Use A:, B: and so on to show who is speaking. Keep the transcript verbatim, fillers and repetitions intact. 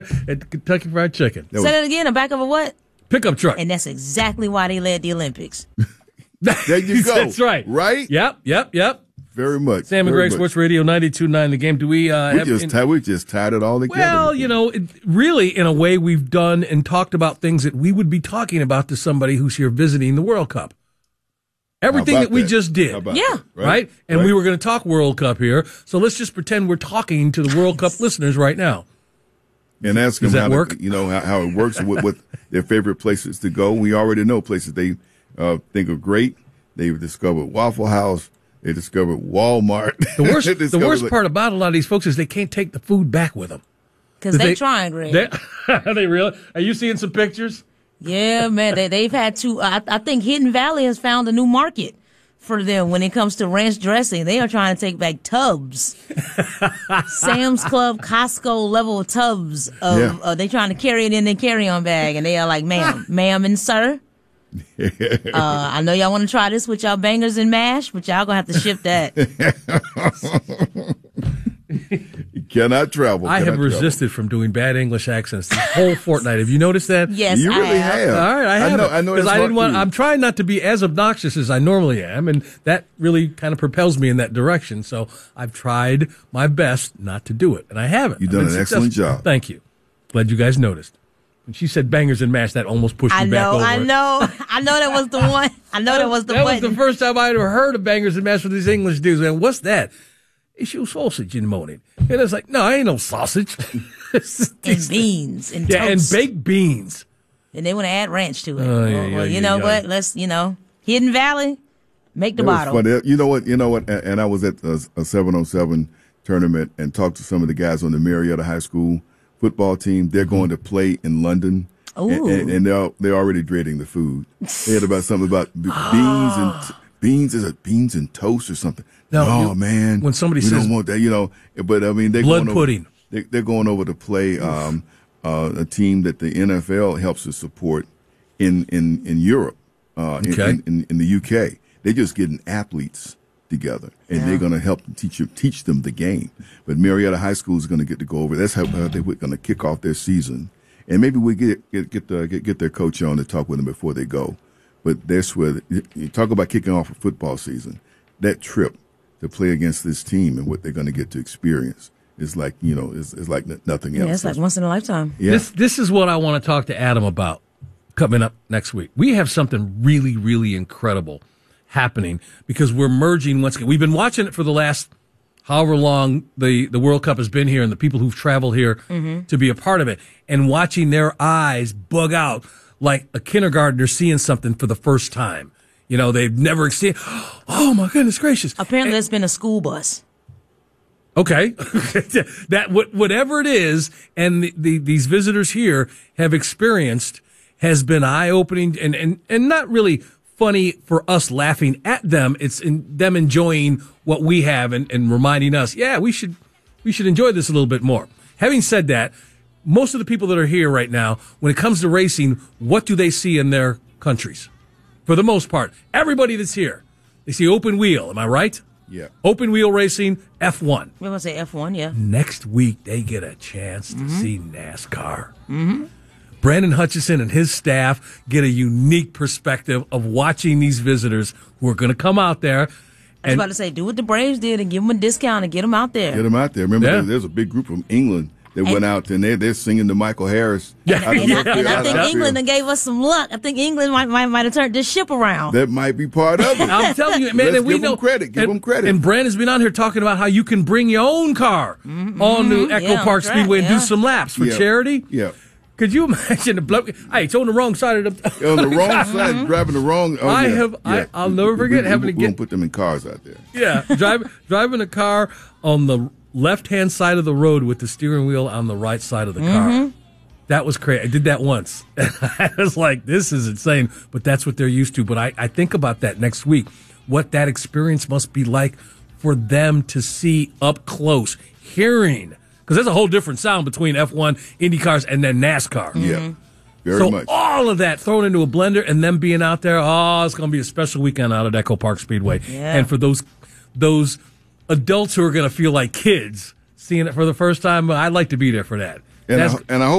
A: at Kentucky Fried Chicken.
B: Say that again, the back of a what?
A: Pickup truck.
B: And that's exactly why they led the Olympics.
C: There you go.
A: That's right.
C: Right?
A: Yep, yep, yep.
C: Very much.
A: Sam and
C: Very
A: Greg,
C: much.
A: Sports Radio ninety-two point nine The Game. Do we uh,
C: We
A: have...
C: just,
A: in-
C: tied, we just tied it all together.
A: Well, you know, it, really, in a way, we've done and talked about things that we would be talking about to somebody who's here visiting the World Cup. Everything
C: How
A: that
C: about
A: we
C: that?
A: just did.
C: How about
B: Yeah.
C: that?
A: Right? And
C: Right.
A: we were going to talk World Cup here, so let's just pretend we're talking to the World Cup listeners right now.
C: And ask them
A: Does that
C: how
A: work?
C: To, you know how, how it works, what, what their favorite places to go. We already know places they uh, think are great. They've discovered Waffle House. They discovered Walmart.
A: The worst,
C: They
A: the
C: discovered,
A: worst
C: like-
A: part about a lot of these folks is they can't take the food back with them.
B: Because
A: Did
B: they,
A: they-
B: trying, Greg.
A: They, are they really? Are you seeing some pictures?
B: Yeah, man, they, they've had to, I, I think Hidden Valley has found a new market for them when it comes to ranch dressing. They are trying to take back tubs. Sam's Club, Costco level tubs of,
C: Yeah.
B: uh, they trying to carry it in their carry-on bag, and they are like, ma'am, ma'am and sir, uh, I know y'all want to try this with y'all bangers and mash, but y'all gonna have to ship that.
C: You cannot travel.
A: I have
C: cannot travel.
A: resisted from doing bad English accents the whole fortnight. Have you noticed that?
B: Yes,
C: You
B: I
C: really
B: have.
C: have.
A: All right, I have.
C: I know. I know.
A: Because
C: it's
A: I didn't
C: hard
A: want.
C: to-
A: I'm trying not to be as obnoxious as I normally am, and that really kind of propels me in that direction. So I've tried my best not to do it, and I haven't.
C: You've
A: I've
C: done
A: been
C: an excellent
A: successful.
C: job.
A: Thank you. Glad you guys noticed. When she said bangers and mash, that almost pushed
B: I
A: me back
B: know,
A: over.
B: I know, I know that was the one. I know that was the
A: that
B: button.
A: was the first time I ever heard of bangers and mash with these English dudes. Man, what's that? It's your sausage in the morning. And it's like, no, I ain't no sausage.
B: and beans and
A: Yeah, and
B: toast.
A: baked beans.
B: And they want to add ranch to it.
A: Oh, yeah,
B: well,
A: yeah,
B: well, you
A: yeah,
B: know
A: yeah.
B: what? Let's, you know, Hidden Valley, make the
C: It was
B: bottle.
C: funny. You know what? You know what? And and I was at a, a seven oh seven tournament and talked to some of the guys on the Marietta High School football team. They're going to play in London.
B: Ooh.
C: And, and, and they're they're already dreading the food. They had about something about b- beans and t- beans is it beans and toast or something.
A: No,
C: oh
A: you-
C: man,
A: when somebody
C: we
A: says-
C: don't want that, you know. But I mean, they're
A: Blood
C: going over,
A: pudding.
C: They, they're going over to play um, uh, a team that the N F L helps to support in in in Europe, uh, in,
A: Okay.
C: in, in in the U K. They're just getting athletes together, and
B: Yeah.
C: they're going to help them teach you, teach them the game. But Marietta High School is going to get to go over. That's how uh, they're going to kick off their season, and maybe we get get get, the, get get their coach on to talk with them before they go. But that's where the, you talk about kicking off a football season. That trip to play against this team and what they're going to get to experience is like you know is is like n- nothing else.
B: Yeah, it's like once in a lifetime.
C: Yeah.
A: This this is what I want to talk to Adam about coming up next week. We have something really, really incredible happening because we're merging once again. We've been watching it for the last however long the, the World Cup has been here and the people who've traveled here to be a part of it and watching their eyes bug out like a kindergartner seeing something for the first time. You know, they've never seen, oh my goodness gracious.
B: Apparently, there's been a school bus.
A: Okay, that what- whatever it is, and the, the, these visitors here have experienced has been eye opening and, and, and not really funny for us laughing at them. It's in them enjoying what we have and, and reminding us, yeah, we should we should enjoy this a little bit more. Having said that, most of the people that are here right now, when it comes to racing, what do they see in their countries? For the most part, everybody that's here, they see open wheel. Am I right?
C: Yeah.
A: Open wheel racing, F one.
B: We're going to say F one, yeah.
A: Next week, they get a chance to see NASCAR. Mm-hmm. Brandon Hutchison and his staff get a unique perspective of watching these visitors who are going to come out there.
B: I was
A: And
B: about to say, do what the Braves did and give them a discount and get them out there.
C: Get them out there. Remember,
A: Yeah.
C: there- there's a big group from England that went out and they're, they're singing to Michael Harris.
A: Yeah.
C: out of
B: And I,
C: left field,
B: and I
C: out of
B: think
C: left
B: England
C: field.
B: done gave us some luck. I think England might might, might have turned this ship around.
C: That might be part of it.
A: I'm telling you, man,
C: Let's
A: and we
C: give
A: know
C: them credit. Give
A: and,
C: them credit.
A: And Brandon's been on here talking about how you can bring your own car on to Echo
B: Yeah,
A: Park
B: that's right,
A: Speedway and
B: yeah.
A: do some laps for
C: Yeah.
A: charity.
C: Yeah.
A: Could you imagine the bloke? Hey, it's on the wrong side of the.
C: On the wrong side, driving the wrong. Oh,
A: I
C: yeah,
A: have- I-
C: yeah.
A: I'll never
C: We-
A: forget
C: we,
A: having
C: we,
A: to
C: we
A: get-
C: won't put them in cars out there.
A: Yeah, driving driving a car on the left-hand side of the road with the steering wheel on the right side of the car. That was crazy. I did that once. I was like, this is insane, but that's what they're used to. But I, I think about that next week, what that experience must be like for them to see up close, hearing, because there's a whole different sound between F one, Indy cars, and then NASCAR.
C: Yeah. Very
A: so
C: much.
A: all of that thrown into a blender and them being out there, oh, it's going to be a special weekend out at Echo Park Speedway.
B: Yeah.
A: And for those those adults who are going to feel like kids seeing it for the first time, I'd like to be there for that.
C: And I, and I hope